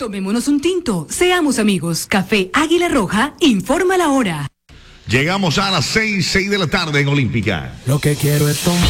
Tomémonos un tinto, seamos amigos. Café Águila Roja, informa la hora. Llegamos a las 6 de la tarde en Olímpica. Lo que quiero es tomar.